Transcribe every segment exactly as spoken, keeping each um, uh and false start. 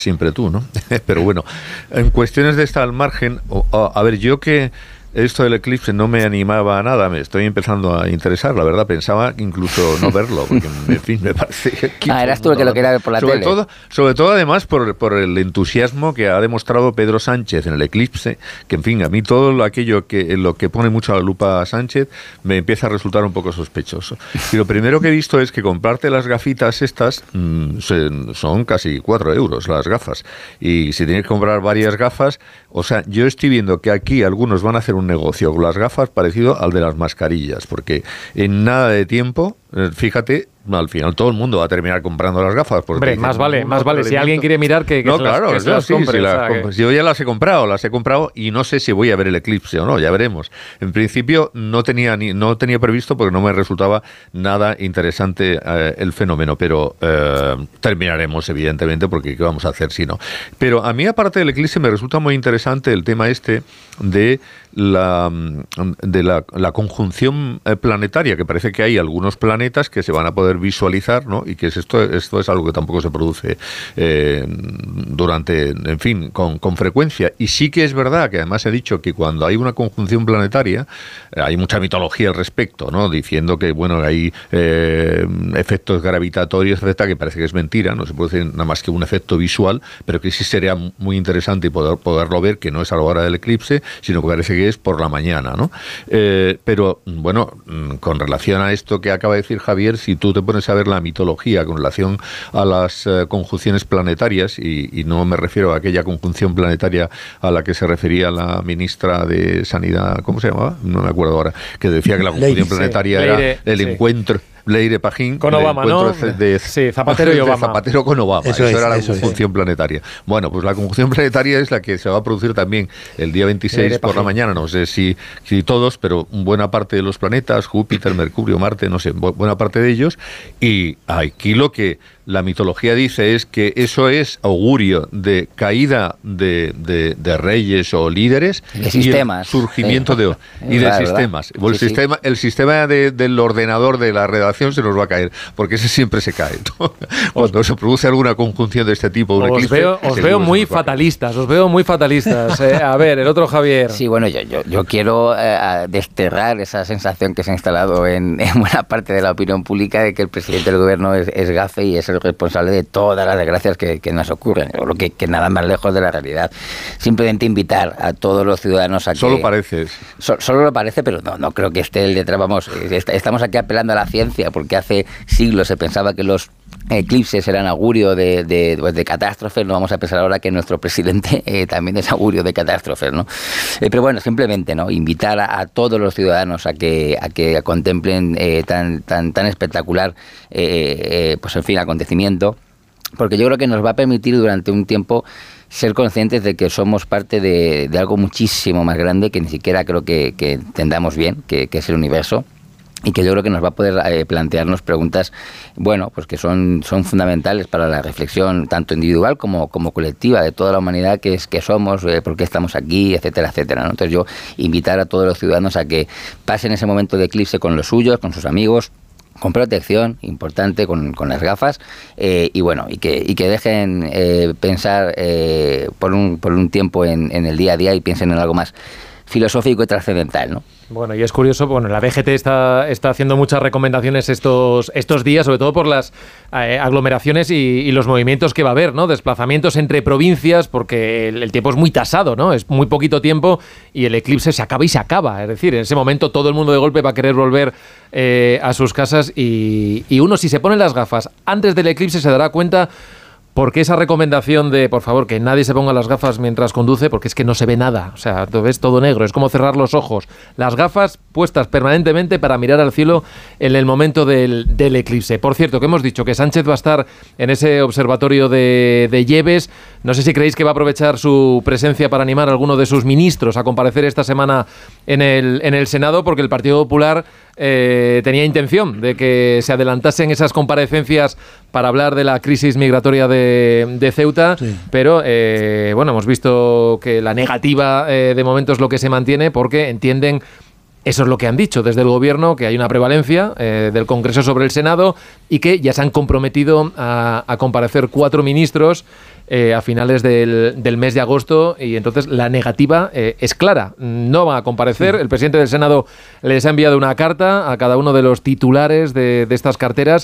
Siempre tú, ¿no? Pero bueno, en cuestiones de esta al margen, o, o, a ver, yo que esto del eclipse no me animaba a nada, me estoy empezando a interesar, la verdad, pensaba incluso no verlo, porque en fin, me parece que... Ah, eras tú el que lo quería ver por la sobre tele. Todo, sobre todo, además, por, por el entusiasmo que ha demostrado Pedro Sánchez en el eclipse, que en fin, a mí todo aquello que lo que pone mucho a la lupa a Sánchez me empieza a resultar un poco sospechoso. Y lo primero que he visto es que comprarte las gafitas estas mmm, son casi cuatro euros las gafas, y si tienes que comprar varias gafas, o sea, yo estoy viendo que aquí algunos van a hacer un negocio con las gafas parecido al de las mascarillas, porque en nada de tiempo, fíjate, al final todo el mundo va a terminar comprando las gafas. Porque Hombre, dicen, más vale, más vale. Si alguien quiere mirar, que, que no, se las, claro, que se las sí, compre. Si o las sea, comp- que... Yo ya las he comprado, las he comprado y no sé si voy a ver el eclipse o no, ya veremos. En principio no tenía ni no tenía previsto porque no me resultaba nada interesante eh, el fenómeno, pero eh, terminaremos evidentemente porque ¿qué vamos a hacer si no? Pero a mí aparte del eclipse me resulta muy interesante el tema este de la de la, la conjunción planetaria, que parece que hay algunos planetas que se van a poder visualizar, ¿no? Y que es esto, esto es algo que tampoco se produce eh, durante, en fin, con, con frecuencia. Y sí que es verdad que además he dicho que cuando hay una conjunción planetaria, hay mucha mitología al respecto, ¿no? Diciendo que, bueno, hay eh, efectos gravitatorios, etcétera, que parece que es mentira, no se produce nada más que un efecto visual, pero que sí sería muy interesante poder, poderlo ver, que no es a la hora del eclipse, sino que parece que es por la mañana, ¿no? Eh, pero, bueno, con relación a esto que acaba de decir Javier, si tú te pones a ver la mitología con relación a las eh, conjunciones planetarias, y, y no me refiero a aquella conjunción planetaria a la que se refería la ministra de Sanidad, ¿cómo se llamaba? No me acuerdo ahora, que decía que la conjunción Leire, planetaria sí, era Leire, el sí. encuentro... Leire Pajín con Obama, ¿no? De, de, sí, Zapatero y Obama. De Zapatero con Obama. Eso, Eso es, era la eso conjunción es. planetaria. Bueno, pues la conjunción planetaria es la que se va a producir también el día veintiséis por la mañana. No sé si, si todos, pero buena parte de los planetas, Júpiter, Mercurio, Marte, no sé, buena parte de ellos. Y aquí lo que la mitología dice es que eso es augurio de caída de, de, de reyes o líderes de y sistemas, el surgimiento sí. de y de claro, sistemas. Sí, el sí. sistema, el sistema de, del ordenador de la redacción se nos va a caer, porque ese siempre se cae, ¿no? Cuando os, se produce alguna conjunción de este tipo, un os eclipse, veo, os veo muy fatalistas, os veo muy fatalistas. Eh, a ver, el otro Javier. Sí, bueno, yo, yo, yo quiero eh, desterrar esa sensación que se ha instalado en, en buena parte de la opinión pública de que el presidente del gobierno es, es gafe y es el responsable de todas las desgracias que, que nos ocurren, o lo que, que nada más lejos de la realidad. Simplemente invitar a todos los ciudadanos a que... Solo parece. So, solo lo parece, pero no, no creo que esté el detrás. Vamos, estamos aquí apelando a la ciencia, porque hace siglos se pensaba que los eclipses eran augurio de, de, pues de catástrofes. No vamos a pensar ahora que nuestro presidente eh, también es augurio de catástrofes, ¿no? Eh, pero bueno, simplemente, ¿no? Invitar a, a todos los ciudadanos a que a que contemplen eh, tan tan tan espectacular eh, eh, pues en fin, acontecimiento, porque yo creo que nos va a permitir durante un tiempo ser conscientes de que somos parte de, de algo muchísimo más grande que ni siquiera creo que, que entendamos bien, que, que es el universo. Y que yo creo que nos va a poder eh, plantearnos preguntas, bueno, pues que son, son fundamentales para la reflexión tanto individual como, como colectiva de toda la humanidad, que es que somos, eh, por qué estamos aquí, etcétera, etcétera, ¿no? Entonces yo invitar a todos los ciudadanos a que pasen ese momento de eclipse con los suyos, con sus amigos, con protección, importante, con, con las gafas, eh, y bueno, y que, y que dejen eh, pensar eh, por, un, por un tiempo en, en el día a día y piensen en algo más filosófico y trascendental, ¿no? Bueno, y es curioso, bueno, la D G T está, está haciendo muchas recomendaciones estos, estos días, sobre todo por las eh, aglomeraciones y, y los movimientos que va a haber, ¿no? Desplazamientos entre provincias, porque el, el tiempo es muy tasado, ¿no? Es muy poquito tiempo y el eclipse se acaba y se acaba. Es decir, en ese momento todo el mundo de golpe va a querer volver eh, a sus casas y, y uno, si se pone las gafas antes del eclipse, se dará cuenta. Porque esa recomendación de, por favor, que nadie se ponga las gafas mientras conduce, porque es que no se ve nada. O sea, tú ves todo negro, es como cerrar los ojos. Las gafas puestas permanentemente para mirar al cielo en el momento del, del eclipse. Por cierto, que hemos dicho que Sánchez va a estar en ese observatorio de, de Lleves. No sé si creéis que va a aprovechar su presencia para animar a alguno de sus ministros a comparecer esta semana en el, en el Senado, porque el Partido Popular eh, tenía intención de que se adelantasen esas comparecencias para hablar de la crisis migratoria de, de Ceuta, sí. pero eh, bueno, hemos visto que la negativa eh, de momento es lo que se mantiene, porque entienden Eso es lo que han dicho desde el Gobierno, que hay una prevalencia eh, del Congreso sobre el Senado y que ya se han comprometido a, a comparecer cuatro ministros eh, a finales del, del mes de agosto, y entonces la negativa eh, es clara. No van a comparecer. Sí. El presidente del Senado les ha enviado una carta a cada uno de los titulares de, de estas carteras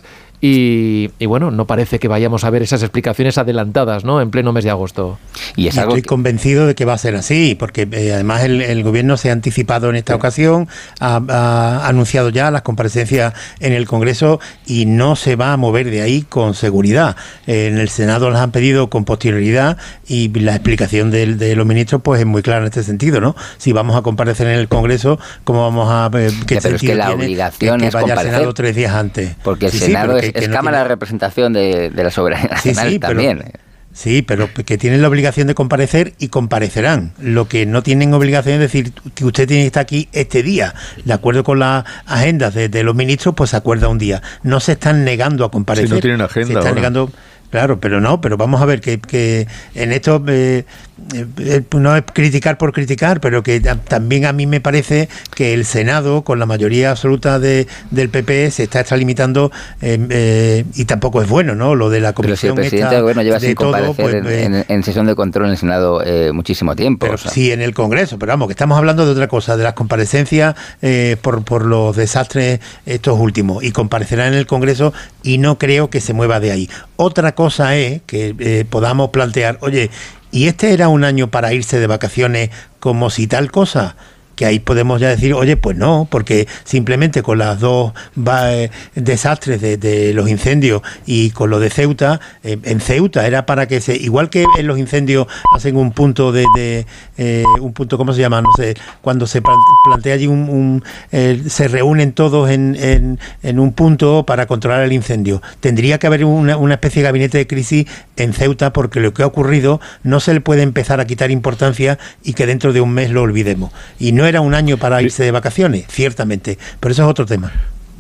y, y bueno, no parece que vayamos a ver esas explicaciones adelantadas, ¿no?, en pleno mes de agosto. Y, es algo estoy que... convencido de que va a ser así, porque eh, además el, el Gobierno se ha anticipado en esta sí. ocasión, ha, ha anunciado ya las comparecencias en el Congreso y no se va a mover de ahí con seguridad. Eh, en el Senado las han pedido con posterioridad y la explicación de, de los ministros pues es muy clara en este sentido, ¿no? Si vamos a comparecer en el Congreso, ¿cómo vamos a... Eh, ¿qué ya, pero es que la obligación que, que es vaya comparecer al Senado tres días antes? Porque el sí, Senado sí, es, que, es que Cámara no tiene... de Representación de, de la Soberanía Nacional sí, sí, también. Pero... Sí, pero que tienen la obligación de comparecer y comparecerán. Lo que no tienen obligación es decir que usted tiene que estar aquí este día. De acuerdo con las agendas de, de los ministros, pues se acuerda un día. No se están negando a comparecer. Si no tienen agenda. Se están ahora. negando... Claro, pero no, pero vamos a ver que, que en esto eh, eh, no es criticar por criticar, pero que a, también a mí me parece que el Senado, con la mayoría absoluta de, del P P, se está extralimitando eh, eh, y tampoco es bueno, ¿no? Lo de la comisión. Pero si el presidente del Gobierno lleva sin comparecer pues, en, eh, en, en sesión de control en el Senado eh, muchísimo tiempo. Pero o sea. Sí, en el Congreso, pero vamos, que estamos hablando de otra cosa, de las comparecencias eh, por, por los desastres estos últimos, y comparecerá en el Congreso y no creo que se mueva de ahí. Otra cosa es que eh, podamos plantear, oye, ¿y este era un año para irse de vacaciones como si tal cosa? Que ahí podemos ya decir, oye, pues no, porque simplemente con las dos va, eh, desastres de, de los incendios y con lo de Ceuta, eh, en Ceuta era para que se, igual que en los incendios hacen un punto de, de eh, un punto, ¿cómo se llama? No sé, cuando se plantea allí un, un eh, se reúnen todos en, en, en un punto para controlar el incendio. Tendría que haber una, una especie de gabinete de crisis en Ceuta, porque lo que ha ocurrido no se le puede empezar a quitar importancia y que dentro de un mes lo olvidemos. Y no era un año para irse de vacaciones, ciertamente, pero eso es otro tema.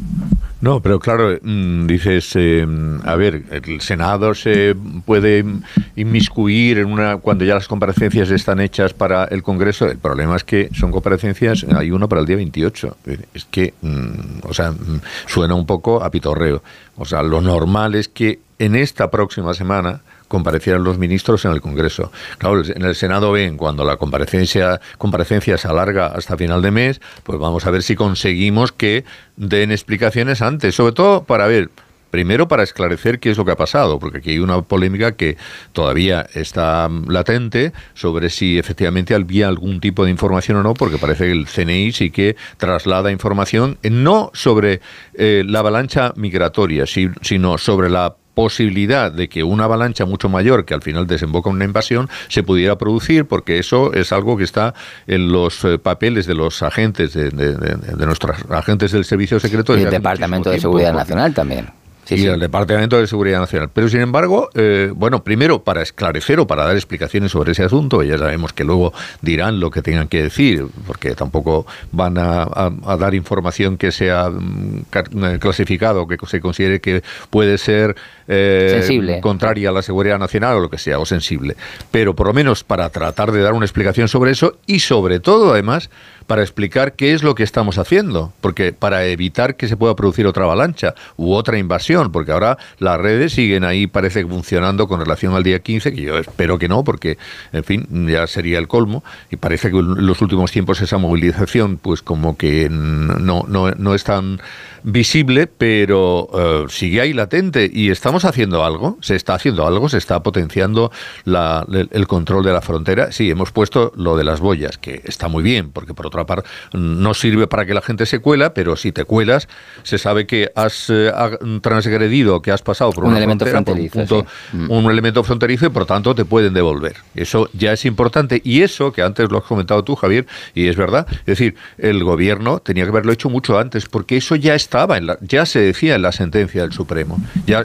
No, pero claro, dices, eh, a ver, el Senado se puede inmiscuir en una cuando ya las comparecencias están hechas para el Congreso. El problema es que son comparecencias, hay uno para el día veintiocho. Es que, mm, o sea, suena un poco a pitorreo. O sea, lo normal es que en esta próxima semana comparecieran los ministros en el Congreso. Claro, en el Senado ven cuando la comparecencia, comparecencia se alarga hasta final de mes, pues vamos a ver si conseguimos que den explicaciones antes, sobre todo para ver, primero para esclarecer qué es lo que ha pasado, porque aquí hay una polémica que todavía está latente sobre si efectivamente había algún tipo de información o no, porque parece que el C N I sí que traslada información, no sobre eh, la avalancha migratoria, sino sobre la posibilidad de que una avalancha mucho mayor, que al final desemboca en una invasión, se pudiera producir, porque eso es algo que está en los eh, papeles de los agentes, de, de, de, de nuestros agentes del Servicio Secreto. Y el Departamento de Seguridad Nacional también. Sí, y sí. el Departamento de Seguridad Nacional. Pero, sin embargo, eh, bueno, primero, para esclarecer o para dar explicaciones sobre ese asunto, ya sabemos que luego dirán lo que tengan que decir, porque tampoco van a, a, a dar información que sea um, clasificada o que se considere que puede ser eh, sensible, contraria a la seguridad nacional o lo que sea, o sensible. Pero, por lo menos, para tratar de dar una explicación sobre eso y, sobre todo, además, para explicar qué es lo que estamos haciendo, porque para evitar que se pueda producir otra avalancha u otra invasión, porque ahora las redes siguen ahí, parece que funcionando con relación al día quince, que yo espero que no, porque, en fin, ya sería el colmo, y parece que en los últimos tiempos esa movilización, pues como que no, no, no es tan visible, pero uh, sigue ahí latente, y estamos haciendo algo, se está haciendo algo, se está potenciando la, el, el control de la frontera. Sí, hemos puesto lo de las boyas, que está muy bien, porque por otra parte no sirve para que la gente se cuela, pero si te cuelas, se sabe que has eh, transgredido, que has pasado por un una elemento frontera, fronterizo, por un, punto, sí. un elemento fronterizo, y por tanto te pueden devolver. Eso ya es importante, y eso que antes lo has comentado tú, Javier, y es verdad, es decir, el gobierno tenía que haberlo hecho mucho antes, porque eso ya estaba, en la, ya se decía en la sentencia del Supremo. Ya el Supremo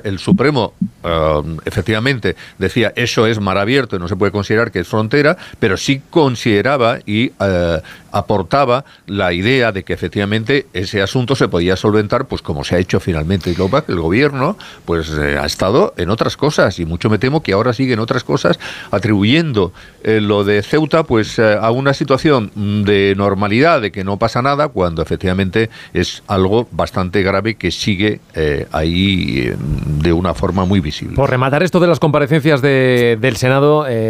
Supremo uh, efectivamente decía eso es mar abierto y no se puede considerar que es frontera, pero sí consideraba y uh, aportaba la idea de que efectivamente ese asunto se podía solventar, pues como se ha hecho finalmente. Y luego el gobierno pues eh, ha estado en otras cosas, y mucho me temo que ahora sigue en otras cosas, atribuyendo eh, lo de Ceuta pues eh, a una situación de normalidad, de que no pasa nada, cuando efectivamente es algo bastante grave que sigue eh, ahí eh, de una forma muy visible. Por rematar esto de las comparecencias de, del Senado, eh,